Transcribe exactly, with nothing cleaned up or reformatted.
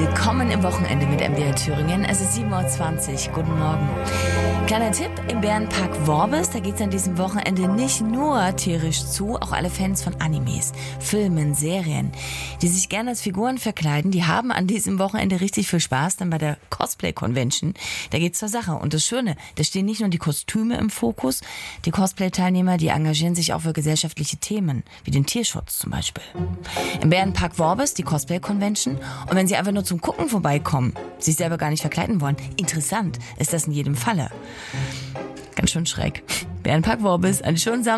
Willkommen im Wochenende mit M D R Thüringen. Es ist sieben Uhr zwanzig. Guten Morgen. Kleiner Tipp, im Bärenpark Worbis, da geht es an diesem Wochenende nicht nur tierisch zu, auch alle Fans von Animes, Filmen, Serien, die sich gerne als Figuren verkleiden, die haben an diesem Wochenende richtig viel Spaß, dann bei der Cosplay-Convention. Da geht's zur Sache. Und das Schöne, da stehen nicht nur die Kostüme im Fokus, die Cosplay-Teilnehmer, die engagieren sich auch für gesellschaftliche Themen, wie den Tierschutz zum Beispiel. Im Bärenpark Worbis, die Cosplay-Convention. Und wenn Sie einfach nur zum Gucken vorbeikommen, sich selber gar nicht verkleiden wollen, interessant ist das in jedem Falle. Ganz schön schräg. Bärenpark Worbis, einen schönen Samstag.